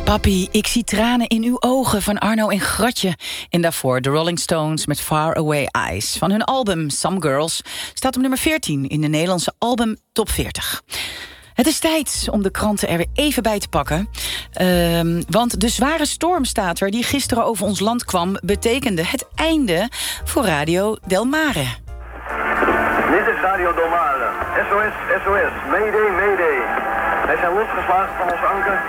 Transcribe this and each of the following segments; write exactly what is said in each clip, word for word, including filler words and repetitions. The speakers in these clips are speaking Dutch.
Papi, ik zie tranen in uw ogen van Arno en Gratje. En daarvoor de Rolling Stones met Far Away Eyes. Van hun album Some Girls staat op nummer veertien in de Nederlandse album Top veertig. Het is tijd om de kranten er weer even bij te pakken. Uh, want de zware stormstater die gisteren over ons land kwam betekende het einde voor Radio Del Mare. Dit is Radio Del Mare. S O S, S O S. Mayday, mayday. Wij zijn losgeslagen van ons anker.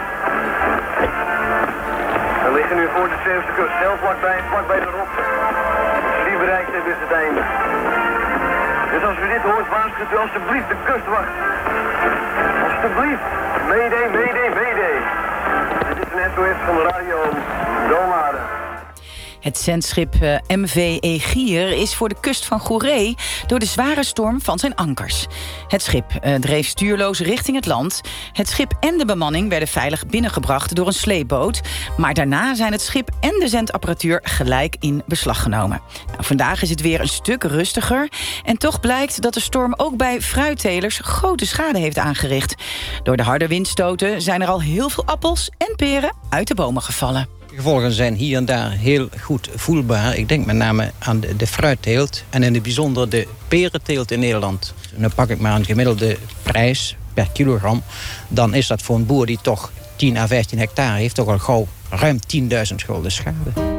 We liggen nu voor de Zeeuwse kust, heel vlakbij, vlakbij de rotsen. Als je die bereikt hebt, is het einde. Dus als u dit hoort, waarschuwt u alstublieft de kustwacht. Alsjeblieft. Mayday, mayday, mayday. Dit is een S O S van de Radio Del Mare. Het zendschip uh, M V Egier is voor de kust van Goeree door de zware storm van zijn ankers. Het schip uh, dreef stuurloos richting het land. Het schip en de bemanning werden veilig binnengebracht door een sleepboot. Maar daarna zijn het schip en de zendapparatuur gelijk in beslag genomen. Nou, vandaag is het weer een stuk rustiger. En toch blijkt dat de storm ook bij fruittelers grote schade heeft aangericht. Door de harde windstoten zijn er al heel veel appels en peren uit de bomen gevallen. De gevolgen zijn hier en daar heel goed voelbaar. Ik denk met name aan de, de fruitteelt en in het bijzonder de perenteelt in Nederland. En dan pak ik maar een gemiddelde prijs per kilogram. Dan is dat voor een boer die toch tien à vijftien hectare heeft toch al gauw ruim tienduizend gulden schade.